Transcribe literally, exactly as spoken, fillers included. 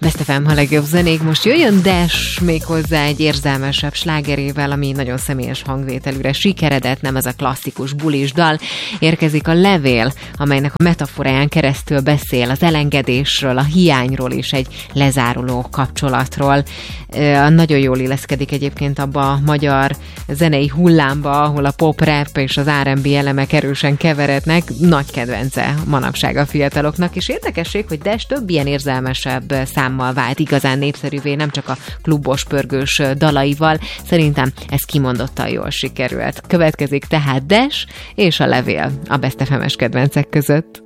Best ef em, a legjobb zenék. Most jöjjön Dash méghozzá egy érzelmesebb slágerével, ami nagyon személyes hangvételűre sikeredett, nem ez a klasszikus bulis dal. Érkezik a Levél, amelynek a metaforáján keresztül beszél az elengedésről, a hiányról és egy lezáruló kapcsolatról. Nagyon jól illeszkedik egyébként abba a magyar zenei hullámba, ahol a pop, rap és az er and bé elemek erősen keverednek. Nagy kedvence manapság a fiataloknak, és érdekesség, hogy Dash több ilyen érzelmesebb számmal vált igazán népszerűvé, nem csak a klubos, pörgős dalaival. Szerintem ez kimondottan jól sikerült. Következik tehát Dash és a Levél a Best ef em-es kedvencek között.